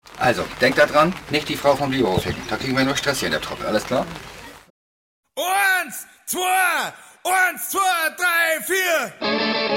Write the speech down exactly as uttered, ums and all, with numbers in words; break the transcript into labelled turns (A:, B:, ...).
A: Also, denkt da dran, nicht die Frau vom Bio rausficken. Da kriegen wir nur Stress hier in der Truppe, alles klar?
B: Eins, zwei, eins, zwei, drei, vier.